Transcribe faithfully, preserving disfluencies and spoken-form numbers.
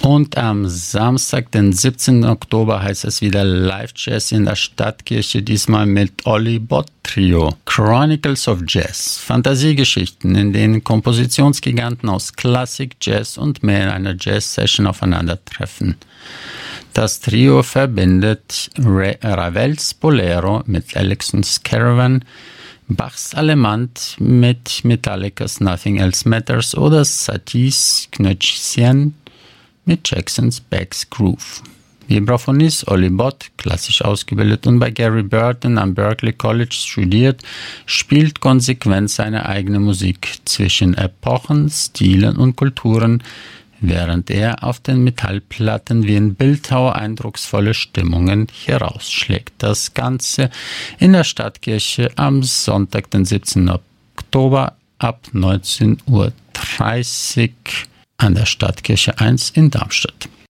Und am Samstag, den siebzehnten Oktober, heißt es wieder Live-Jazz in der Stadtkirche, diesmal mit Olli Bott Trio. Chronicles of Jazz, Fantasiegeschichten, in denen Kompositionsgiganten aus Klassik, Jazz und mehr in einer Jazz-Session aufeinandertreffen. Das Trio verbindet Ra- Ravels Bolero mit Alexander's Caravan, Bachs Allemande mit Metallica's Nothing Else Matters oder Satie's Knöchchen mit Jacksons Beck's Groove. Vibraphonist Olli Bott, klassisch ausgebildet und bei Gary Burton am Berklee College studiert, spielt konsequent seine eigene Musik zwischen Epochen, Stilen und Kulturen, während er auf den Metallplatten wie ein Bildhauer eindrucksvolle Stimmungen herausschlägt. Das Ganze in der Stadtkirche am Sonntag, den siebzehnten Oktober ab neunzehn Uhr dreißig an der Stadtkirche eins in Darmstadt.